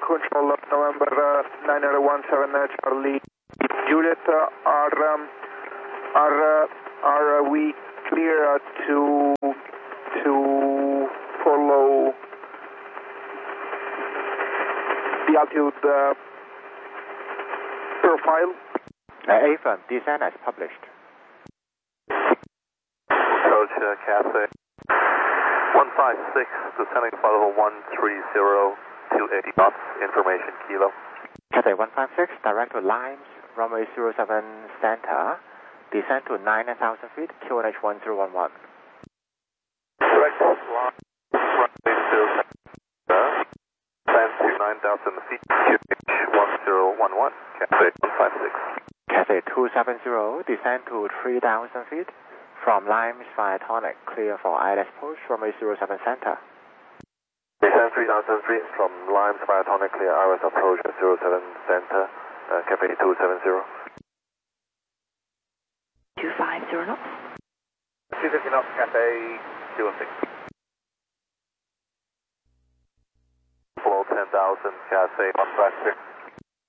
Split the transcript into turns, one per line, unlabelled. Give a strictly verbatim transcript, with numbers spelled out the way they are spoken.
control of November uh, nine zero one seven uh, Charlie Juliet, uh, are, um, are, uh, are uh, we clear uh, to, to follow the altitude uh, profile?
Uh, Affirm, descent as published.
Approach uh, Cathay one five six, descending flight level one three zero to eighty knots, information Kilo.
Cathay one five six, direct to Limes, runway zero seven center, descend to nine thousand feet, Q N H one zero one one.
Direct to Limes, runway zero seven center, descend to nine thousand feet, Q N H one zero one one, Cathay one five six.
Cathay two seven zero, descend to three thousand feet, from Limes via Tonic, clear for I L S push, runway zero seven center.
Descend three thousand feet from Limes via Tonic, clear I L S approach at zero seven center, uh, Cathay two seven zero.
two five zero knots.
two fifty knots, Cathay two one six. Below ten thousand, Cathay one five six.